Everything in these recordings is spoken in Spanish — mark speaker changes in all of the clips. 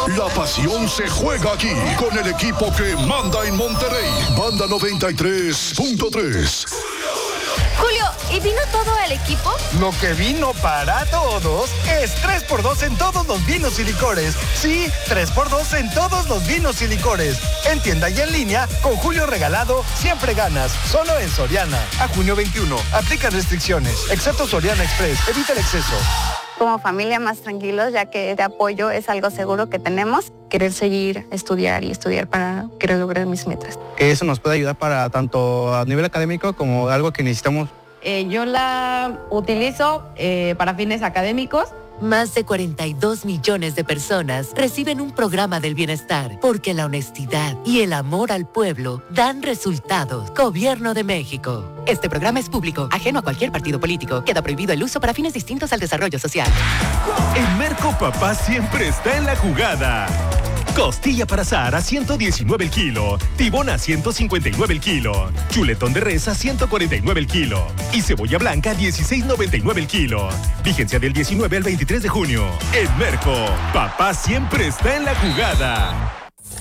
Speaker 1: La pasión se juega aquí con el equipo que manda en Monterrey. Banda 93.3.
Speaker 2: Julio, ¿y vino todo el equipo?
Speaker 3: Lo que vino para todos es 3x2 en todos los vinos y licores. Sí, 3x2 en todos los vinos y licores. En tienda y en línea, con Julio regalado, siempre ganas. Solo en Soriana. A junio 21. Aplica restricciones. Excepto Soriana Express. Evita el exceso.
Speaker 4: Como familia más tranquilos, ya que de apoyo es algo seguro que tenemos. Querer seguir, estudiar para querer lograr mis metas.
Speaker 5: Que eso nos puede ayudar para tanto a nivel académico como algo que necesitamos.
Speaker 6: Yo la utilizo para fines académicos.
Speaker 7: Más de 42 millones de personas reciben un programa del bienestar porque la honestidad y el amor al pueblo dan resultados. Gobierno de México. Este programa es público, ajeno a cualquier partido político. Queda prohibido el uso para fines distintos al desarrollo social.
Speaker 8: En Merco Papá siempre está en la jugada. Costilla para asar a 119 el kilo, tibón a 159 el kilo, chuletón de res a 149 el kilo y cebolla blanca a 16.99 el kilo. Vigencia del 19 al 23 de junio. En Merco, papá siempre está en la jugada.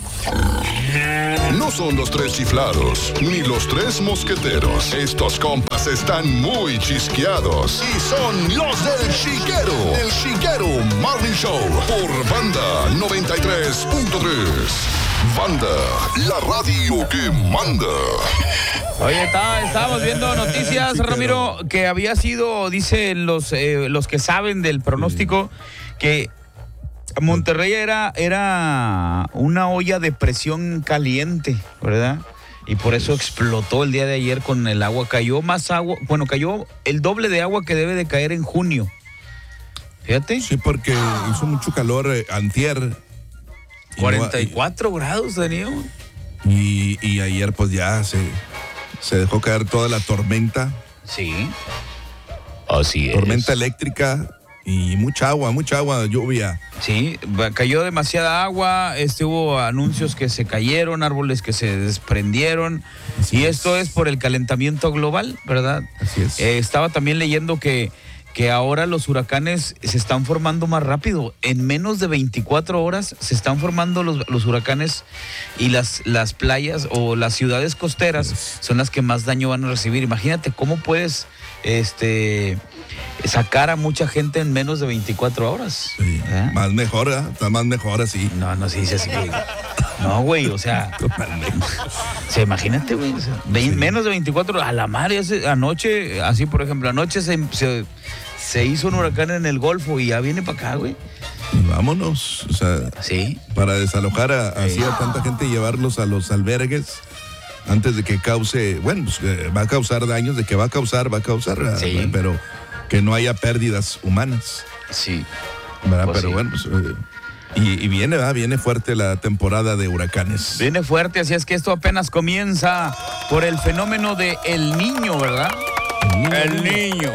Speaker 1: No son los tres chiflados, ni los tres mosqueteros. Estos compas están muy chisqueados y son los del Chiquero. El Chiquero Morning Show por Banda 93.3. Banda, la radio que manda.
Speaker 9: Oye, estábamos viendo noticias, Ramiro, que había sido, dicen los que saben del pronóstico, que Monterrey era una olla de presión caliente, ¿verdad? Y por eso explotó el día de ayer con el agua. Cayó más agua, cayó el doble de agua que debe de caer en junio. Fíjate.
Speaker 10: Sí, porque hizo mucho calor antier.
Speaker 9: 44 grados teníamos.
Speaker 10: Y ayer pues ya se dejó caer toda la tormenta.
Speaker 9: Sí. Así es.
Speaker 10: Tormenta eléctrica. Y mucha agua, lluvia.
Speaker 9: Sí, cayó demasiada agua, hubo anuncios que se cayeron, árboles que se desprendieron. Así esto es por el calentamiento global, ¿verdad?
Speaker 10: Así es.
Speaker 9: Estaba también leyendo que ahora los huracanes se están formando más rápido. En menos de 24 horas se están formando los huracanes y las playas o las ciudades costeras son las que más daño van a recibir. Imagínate cómo puedes sacar a mucha gente en menos de 24 horas.
Speaker 10: Sí, más mejor, está más mejor así.
Speaker 9: No se dice así. No, güey, o sea. Imagínate, güey. Menos de 24 horas. A la madre, anoche, así por ejemplo, anoche se hizo un huracán en el Golfo y ya viene para acá, güey.
Speaker 10: Y vámonos, o sea,
Speaker 9: sí,
Speaker 10: para desalojar así a tanta gente y llevarlos a los albergues antes de que cause, bueno, pues va a causar daños, de que va a causar,
Speaker 9: sí,
Speaker 10: pero que no haya pérdidas humanas.
Speaker 9: Sí.
Speaker 10: ¿Verdad?
Speaker 9: Pues
Speaker 10: pero
Speaker 9: sí.
Speaker 10: Bueno, pues, viene fuerte la temporada de huracanes.
Speaker 9: Viene fuerte, así es que esto apenas comienza por el fenómeno de El Niño, ¿verdad? El Niño.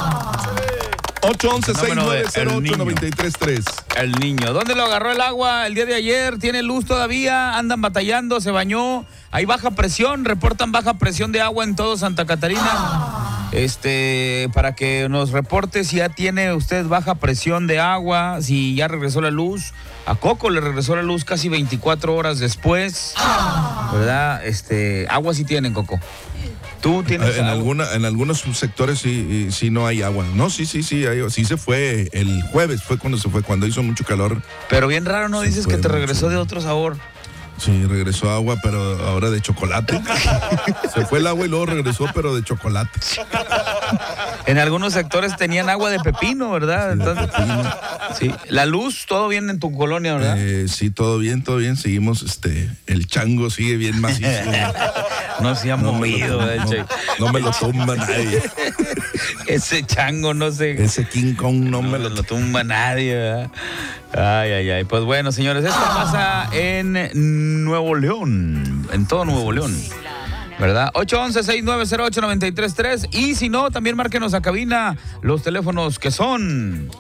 Speaker 10: 811-690-893-3.
Speaker 9: El Niño. ¿Dónde lo agarró el agua el día de ayer? ¿Tiene luz todavía? ¿Andan batallando? ¿Se bañó? ¿Hay baja presión? ¿Reportan baja presión de agua en todo Santa Catarina? Para que nos reporte si ya tiene usted baja presión de agua, si ya regresó la luz. A Coco le regresó la luz casi 24 horas después, ¿verdad? Agua sí tienen, Coco. ¿Tú tienes agua?
Speaker 10: En algunos subsectores sí no hay agua. No, sí hay agua. Sí se fue el jueves, fue cuando hizo mucho calor.
Speaker 9: Pero bien raro, ¿no? Dices que te regresó de otro sabor.
Speaker 10: Sí, regresó agua, pero ahora de chocolate. Se fue el agua y luego regresó, pero de chocolate.
Speaker 9: En algunos sectores tenían agua de pepino, ¿verdad?
Speaker 10: Sí,
Speaker 9: entonces,
Speaker 10: pepino.
Speaker 9: Sí. La luz, todo bien en tu colonia, ¿verdad?
Speaker 10: Sí, todo bien. Seguimos, el chango sigue bien macizo.
Speaker 9: No se ha movido,
Speaker 10: no me lo tumba nadie.
Speaker 9: Ese chango, no sé.
Speaker 10: Ese King Kong no me lo
Speaker 9: tumba nadie, ¿verdad? Ay. Pues bueno, señores, esto pasa en Nuevo León, en todo Nuevo León, ¿verdad? 811-690-893-3 y si no, también márquenos a cabina los teléfonos que son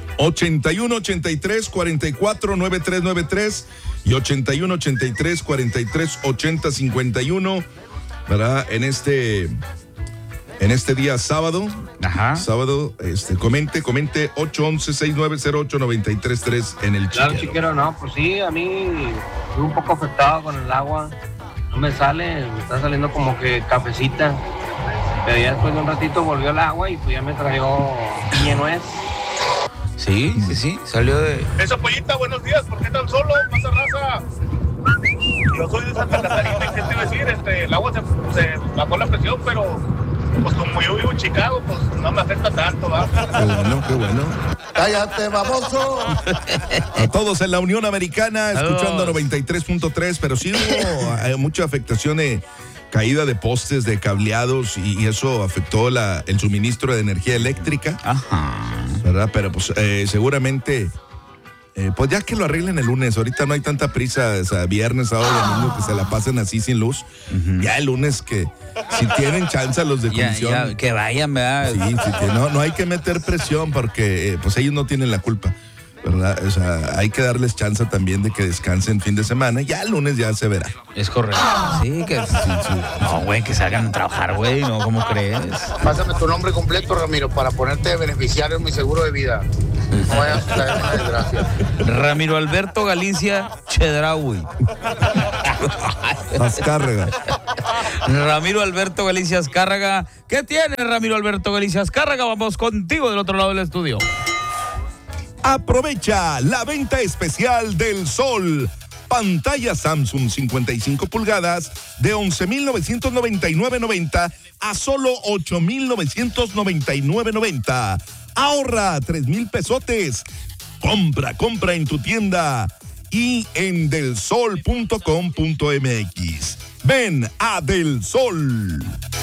Speaker 10: 81-83-44-9393 y 81-83-43-80-51, ¿verdad? En este en este día sábado.
Speaker 9: Ajá.
Speaker 10: Sábado, comente 811-690-893.3 en el
Speaker 11: Claro,
Speaker 10: Chiquero.
Speaker 11: Chiquero, no, pues sí, a mí estoy un poco afectado con el agua. No me está saliendo como que cafecita. Pero ya después de un ratito volvió el agua y pues ya me trayó piña nuez.
Speaker 9: Sí, salió de...
Speaker 12: Eso, Pollita, buenos días, ¿por qué tan solo? Pasa raza. Yo soy de Santa Catarina, ¿qué te iba a decir? El agua se bajó la presión, pero pues como yo vivo en Chicago, pues no me afecta tanto, ¿va?
Speaker 10: Qué bueno.
Speaker 12: ¡Cállate, baboso!
Speaker 10: A todos en la Unión Americana, escuchando
Speaker 9: Saludos.
Speaker 10: 93.3, pero sí hubo mucha afectación de caída de postes, de cableados, y eso afectó el suministro de energía eléctrica.
Speaker 9: Ajá.
Speaker 10: ¿Verdad? Pero pues seguramente, pues ya que lo arreglen el lunes, ahorita no hay tanta prisa, o sea, viernes, sábado, domingo, que se la pasen así sin luz. Ya el lunes que si tienen chance los de comisión.
Speaker 9: Ya, que vayan, ¿verdad?
Speaker 10: Sí, no hay que meter presión porque pues ellos no tienen la culpa, ¿verdad? O sea, hay que darles chance también de que descansen fin de semana. Ya el lunes ya se verá.
Speaker 9: Es correcto. Sí, que... No, güey, que salgan a trabajar, güey, ¿no? ¿Cómo crees?
Speaker 12: Pásame tu nombre completo, Ramiro, para ponerte beneficiario en mi seguro de vida. No vayas a traer una desgracia.
Speaker 9: Ramiro Alberto Galicia Chedraui.
Speaker 10: Azcárraga.
Speaker 9: Ramiro Alberto Galicia Azcárraga. ¿Qué tiene Ramiro Alberto Galicia Azcárraga? Vamos contigo del otro lado del estudio.
Speaker 10: Aprovecha la venta especial del Sol. Pantalla Samsung 55 pulgadas de 11,999.90 a solo 8,999.90. Ahorra 3,000 pesotes. Compra en tu tienda y en delsol.com.mx. Ven a Del Sol.